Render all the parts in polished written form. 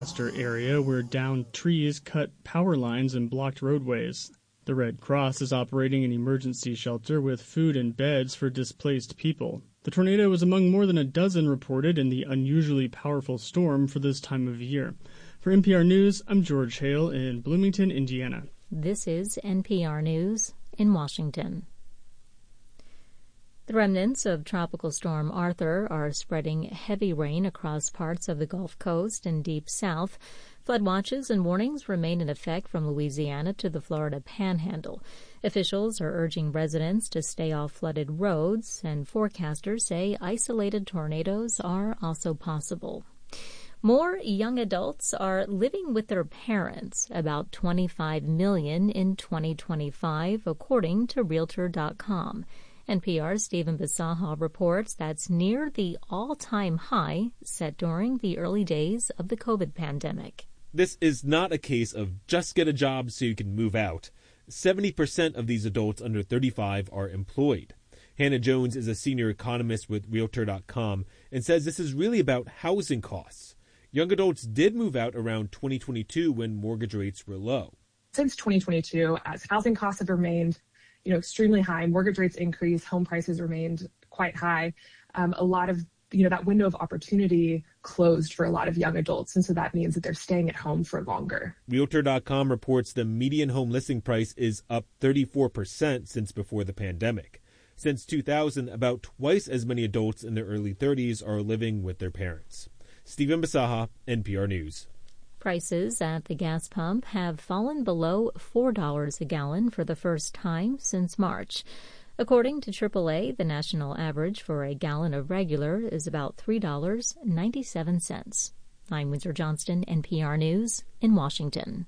area where downed trees cut power lines and blocked roadways. The Red Cross is operating an emergency shelter with food and beds for displaced people. The tornado was among more than a dozen reported in the unusually powerful storm for this time of year. For NPR News, I'm George Hale in Bloomington, Indiana. This is NPR News in Washington. The remnants of Tropical Storm Arthur are spreading heavy rain across parts of the Gulf Coast and Deep South. Flood watches and warnings remain in effect from Louisiana to the Florida Panhandle. Officials are urging residents to stay off flooded roads, and forecasters say isolated tornadoes are also possible. More young adults are living with their parents, about 25 million in 2025, according to Realtor.com. NPR's Stephen Bisaha reports that's near the all-time high set during the early days of the COVID pandemic. This is not a case of just get a job so you can move out. 70% of these adults under 35 are employed. Hannah Jones is a senior economist with Realtor.com and says this is really about housing costs. Young adults did move out around 2022 when mortgage rates were low. Since 2022, as housing costs have remained extremely high, mortgage rates increased, home prices remained quite high. A lot of, that window of opportunity closed for a lot of young adults. And so that means that they're staying at home for longer. Realtor.com reports the median home listing price is up 34% since before the pandemic. Since 2000, about twice as many adults in their early 30s are living with their parents. Stephen Bisaha, NPR News. Prices at the gas pump have fallen below $4 a gallon for the first time since March. According to AAA, the national average for a gallon of regular is about $3.97. I'm Windsor Johnston, NPR News in Washington.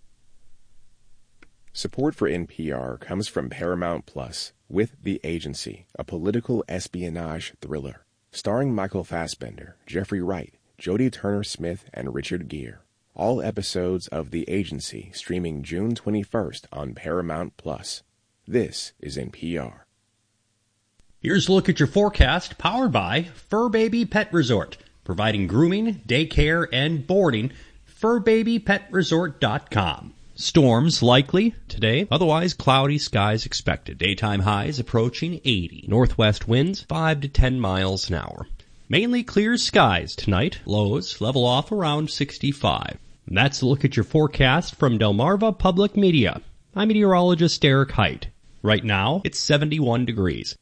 Support for NPR comes from Paramount Plus with The Agency, a political espionage thriller. Starring Michael Fassbender, Jeffrey Wright, Jodie Turner-Smith, and Richard Gere. All episodes of The Agency streaming June 21st on Paramount Plus. This is NPR. Here's a look at your forecast, powered by Fur Baby Pet Resort, providing grooming, daycare, and boarding. FurBabyPetResort.com. Storms likely today, otherwise cloudy skies expected. Daytime highs approaching 80. Northwest winds 5 to 10 miles an hour. Mainly clear skies tonight. Lows level off around 65. And that's a look at your forecast from Delmarva Public Media. I'm meteorologist Derek Height. Right now, it's 71 degrees.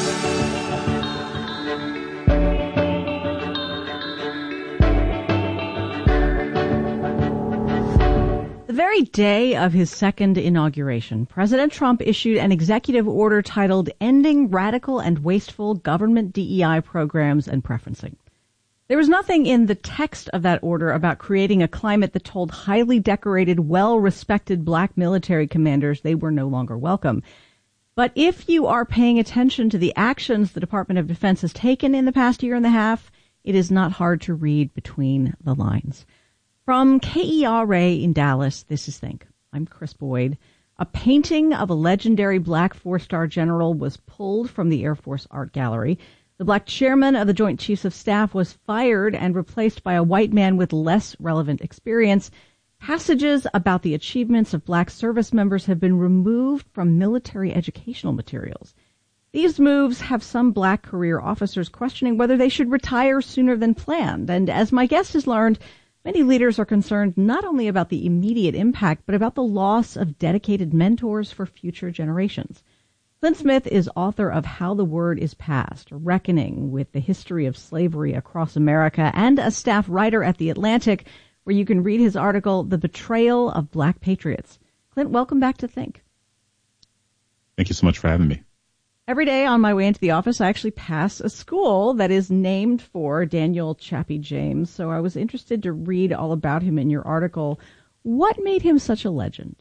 The very day of his second inauguration, President Trump issued an executive order titled Ending Radical and Wasteful Government DEI Programs and Preferencing. There was nothing in the text of that order about creating a climate that told highly decorated, well-respected black military commanders they were no longer welcome. But if you are paying attention to the actions the Department of Defense has taken in the past year and a half, it is not hard to read between the lines. From KERA in Dallas, this is Think. I'm Chris Boyd. A painting of a legendary black four-star general was pulled from the Air Force Art Gallery. The black chairman of the Joint Chiefs of Staff was fired and replaced by a white man with less relevant experience. Passages about the achievements of black service members have been removed from military educational materials. These moves have some black career officers questioning whether they should retire sooner than planned. And as my guest has learned, many leaders are concerned not only about the immediate impact, but about the loss of dedicated mentors for future generations. Clint Smith is author of How the Word is Passed, a reckoning with the history of slavery across America, and a staff writer at The Atlantic, where you can read his article, The Betrayal of Black Patriots. Clint, welcome back to Think. Thank you so much for having me. Every day on my way into the office, I actually pass a school that is named for Daniel Chappie James, so I was interested to read all about him in your article. What made him such a legend?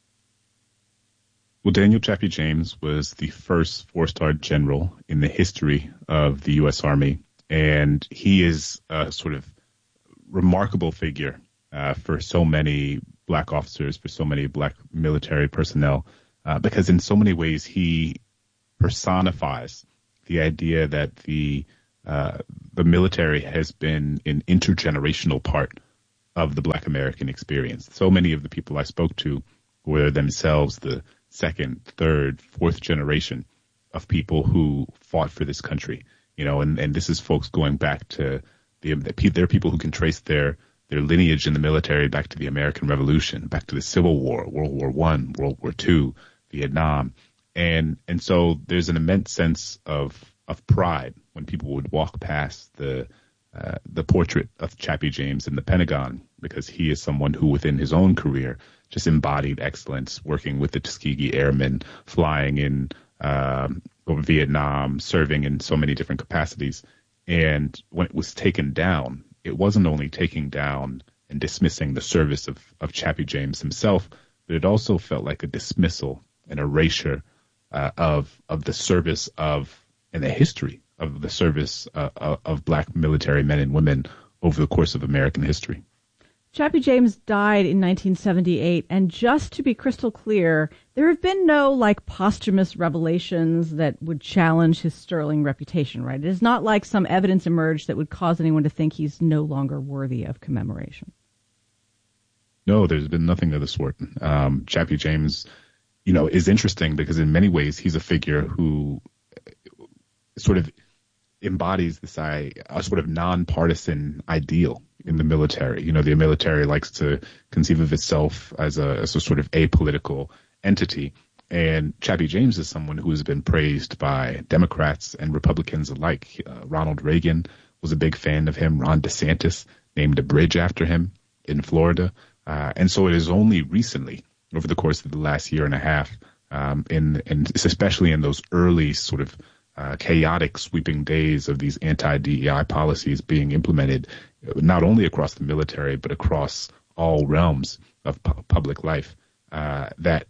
Well, Daniel Chappie James was the first four-star general in the history of the U.S. Army, and he is a sort of remarkable figure for so many black officers, for so many black military personnel, because in so many ways he personifies the idea that the military has been an intergenerational part of the Black American experience. So many of the people I spoke to were themselves the second, third, fourth generation of people who fought for this country, and this is folks going back to there are people who can trace their lineage in the military back to the American Revolution, back to the Civil War, World War I, World War II, Vietnam. And so there's an immense sense of pride when people would walk past the portrait of Chappie James in the Pentagon, because he is someone who within his own career just embodied excellence, working with the Tuskegee Airmen, flying in over Vietnam, serving in so many different capacities. And when it was taken down, it wasn't only taking down and dismissing the service of Chappie James himself, but it also felt like a dismissal, an erasure of the service and the history of the service of Black military men and women over the course of American history. Chappie James died in 1978, and just to be crystal clear, there have been no posthumous revelations that would challenge his sterling reputation, right? It is not like some evidence emerged that would cause anyone to think he's no longer worthy of commemoration. No, there's been nothing of the sort. Chappie James, is interesting because in many ways he's a figure who sort of embodies a sort of nonpartisan ideal in the military. The military likes to conceive of itself as a sort of apolitical entity. And Chappie James is someone who has been praised by Democrats and Republicans alike. Ronald Reagan was a big fan of him. Ron DeSantis named a bridge after him in Florida. And so it is only recently, over the course of the last year and a half, and especially in those early sort of chaotic sweeping days of these anti-DEI policies being implemented, not only across the military, but across all realms of public life, that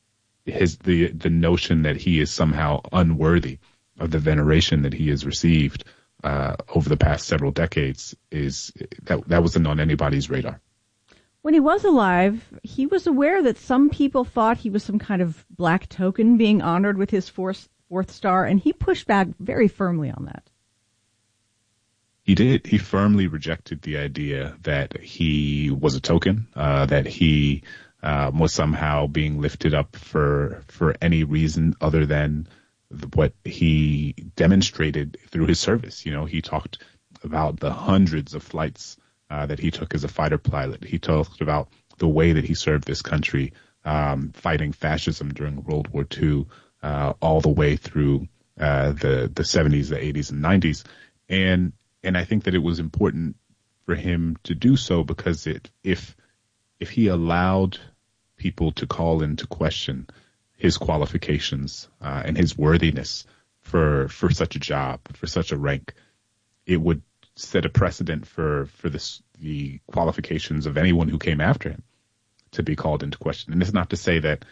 the notion that he is somehow unworthy of the veneration that he has received over the past several decades that wasn't on anybody's radar. When he was alive, he was aware that some people thought he was some kind of black token being honored with his fourth star, and he pushed back very firmly on that. He did. He firmly rejected the idea that he was a token, that he was somehow being lifted up for any reason other than what he demonstrated through his service. He talked about the hundreds of flights that he took as a fighter pilot. He talked about the way that he served this country, fighting fascism during World War II, all the way through the 70s, the 80s, and 90s. And I think that it was important for him to do so because if he allowed people to call into question his qualifications and his worthiness for such a job, for such a rank, it would set a precedent for the qualifications of anyone who came after him to be called into question. And it's not to say that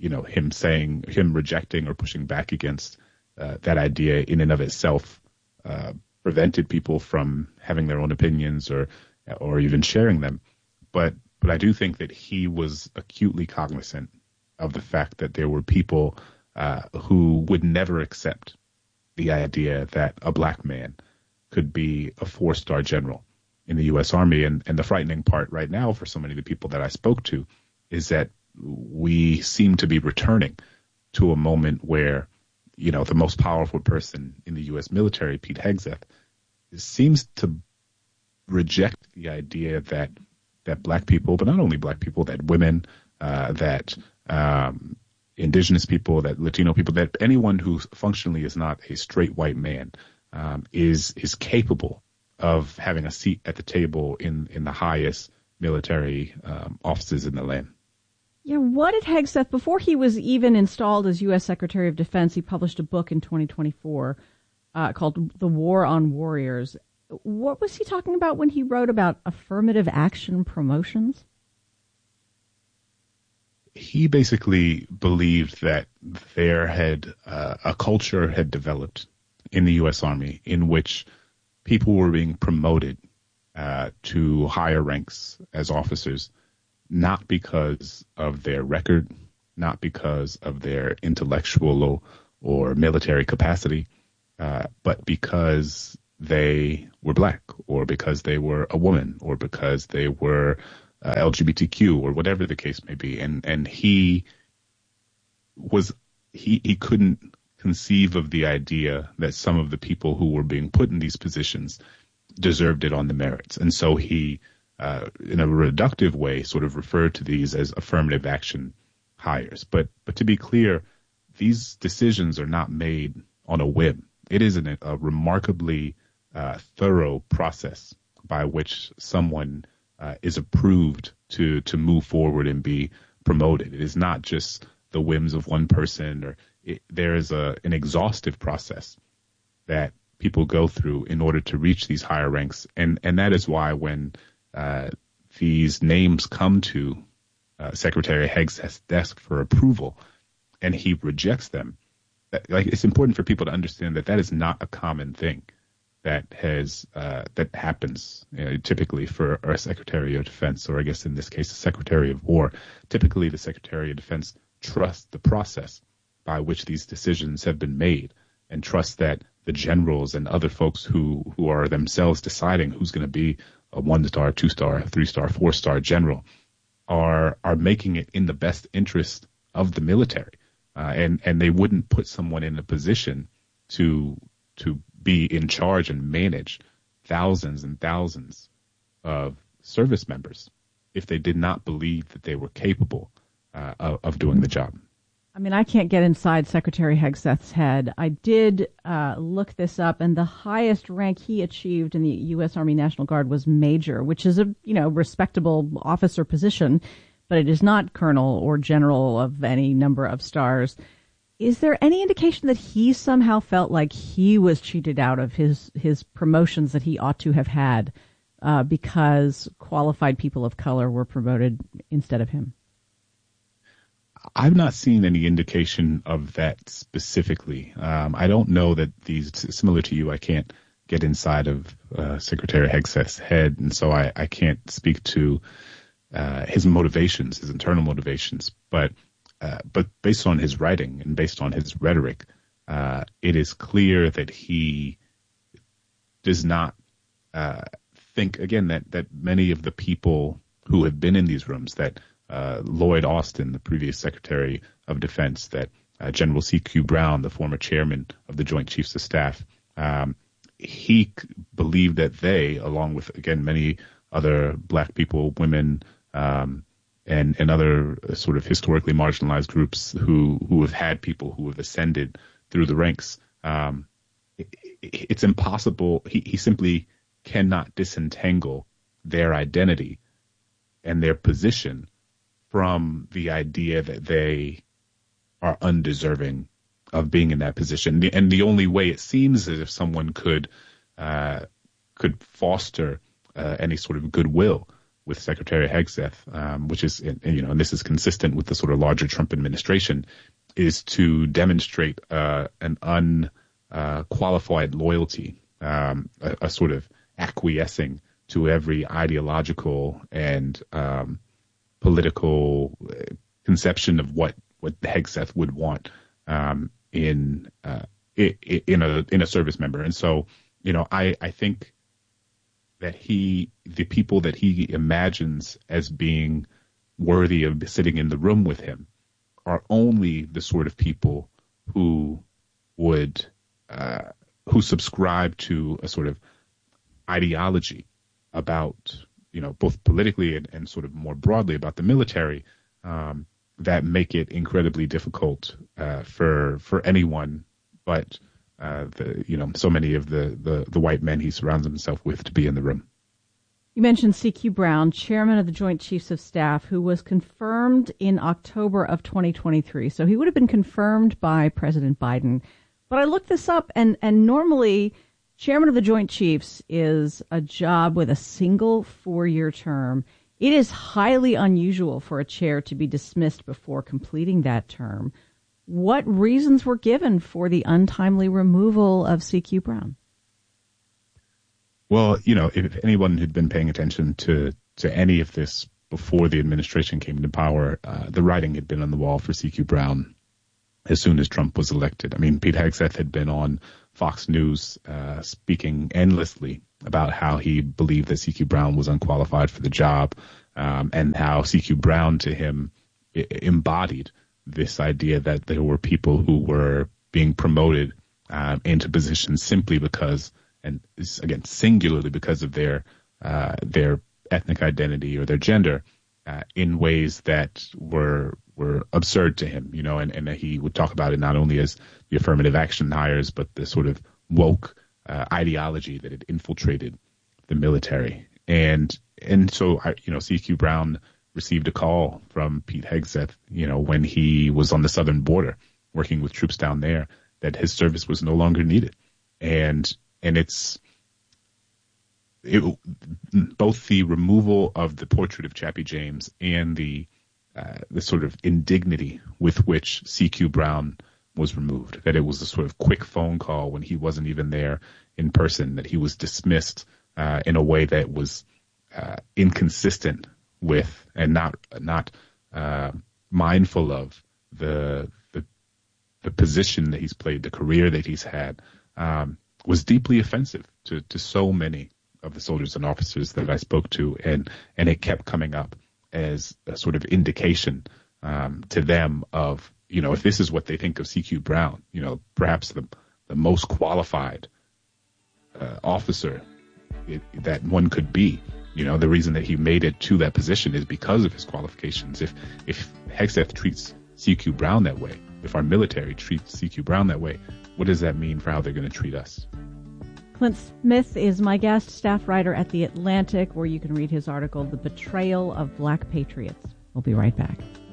him rejecting or pushing back against that idea in and of itself prevented people from having their own opinions or even sharing them. But I do think that he was acutely cognizant of the fact that there were people who would never accept the idea that a black man could be a 4-star general in the U.S. Army. And the frightening part right now for so many of the people that I spoke to is that we seem to be returning to a moment where, the most powerful person in the U.S. military, Pete Hegseth, seems to reject the idea that black people, but not only black people, that women, that indigenous people, that Latino people, that anyone who functionally is not a straight white man is capable of having a seat at the table in the highest military offices in the land. Yeah, what did Hegseth, before he was even installed as U.S. Secretary of Defense, he published a book in 2024 called The War on Warriors. What was he talking about when he wrote about affirmative action promotions? He basically believed that there had a culture had developed in the U.S. Army in which people were being promoted to higher ranks as officers, not because of their record, not because of their intellectual or military capacity, but because they were black, or because they were a woman, or because they were LGBTQ, or whatever the case may be. And he couldn't conceive of the idea that some of the people who were being put in these positions deserved it on the merits. And so he, in a reductive way, sort of referred to these as affirmative action hires. But to be clear, these decisions are not made on a whim. It is a remarkably thorough process by which someone is approved to move forward and be promoted. It is not just the whims of one person, there is an exhaustive process that people go through in order to reach these higher ranks. And that is why when these names come to Secretary Hegseth's desk for approval and he rejects them, it's important for people to understand that is not a common thing that happens typically for a Secretary of Defense, or I guess in this case, a Secretary of War. Typically, the Secretary of Defense trusts the process by which these decisions have been made, and trusts that the generals and other folks who are themselves deciding who's going to be a 1-star, 2-star, 3-star, 4-star general are making it in the best interest of the military. And they wouldn't put someone in a position to be in charge and manage thousands and thousands of service members if they did not believe that they were capable of doing the job. I mean, I can't get inside Secretary Hegseth's head. I did look this up, and the highest rank he achieved in the U.S. Army National Guard was Major, which is a respectable officer position, but it is not colonel or general of any number of stars. Is there any indication that he somehow felt like he was cheated out of his promotions that he ought to have had because qualified people of color were promoted instead of him? I've not seen any indication of that specifically. I don't know that similar to you, I can't get inside of Secretary Hegseth's head, and so I can't speak to his motivations, his internal motivations. But based on his writing and based on his rhetoric, it is clear that he does not think, again, that many of the people who have been in these rooms, that Lloyd Austin, the previous Secretary of Defense, that General C.Q. Brown, the former chairman of the Joint Chiefs of Staff, he believed that they, along with, again, many other black people, women, and other sort of historically marginalized groups who have had people who have ascended through the ranks, it's impossible. He simply cannot disentangle their identity and their position from the idea that they are undeserving of being in that position. And the only way it seems as if someone could foster any sort of goodwill with Secretary Hegseth, which is, and this is consistent with the sort of larger Trump administration, is to demonstrate an unqualified loyalty, a sort of acquiescing to every ideological and political conception of what Hegseth would want in a service member. And so, I think that the people that he imagines as being worthy of sitting in the room with him are only the sort of people who would who subscribe to a sort of ideology about, both politically and sort of more broadly about the military, that make it incredibly difficult for anyone but so many of the white men he surrounds himself with to be in the room. You mentioned C.Q. Brown, chairman of the Joint Chiefs of Staff, who was confirmed in October of 2023. So he would have been confirmed by President Biden. But I looked this up, and normally chairman of the Joint Chiefs is a job with a single 4-year term. It is highly unusual for a chair to be dismissed before completing that term. What reasons were given for the untimely removal of C.Q. Brown? Well, if anyone had been paying attention to any of this before the administration came into power, the writing had been on the wall for C.Q. Brown as soon as Trump was elected. I mean, Pete Hegseth had been on Fox News, speaking endlessly about how he believed that C.Q. Brown was unqualified for the job, and how C.Q. Brown to him embodied this idea that there were people who were being promoted into positions simply because, and again, singularly because of their ethnic identity or their gender, in ways that were absurd to him, and he would talk about it not only as the affirmative action hires, but the sort of woke ideology that had infiltrated the military. And so, C.Q. Brown received a call from Pete Hegseth, when he was on the southern border working with troops down there, that his service was no longer needed. And both the removal of the portrait of Chappie James and the sort of indignity with which C.Q. Brown was removed, that it was a sort of quick phone call when he wasn't even there in person, that he was dismissed in a way that was inconsistent with and not mindful of the position that he's played, the career that he's had, was deeply offensive to so many of the soldiers and officers that I spoke to, and it kept coming up as a sort of indication to them of, if this is what they think of C.Q. Brown, perhaps the most qualified officer that one could be. The reason that he made it to that position is because of his qualifications. If Hegseth treats C.Q. Brown that way, if our military treats C.Q. Brown that way, what does that mean for how they're going to treat us? Clint Smith is my guest, staff writer at The Atlantic, where you can read his article, The Betrayal of Black Patriots. We'll be right back.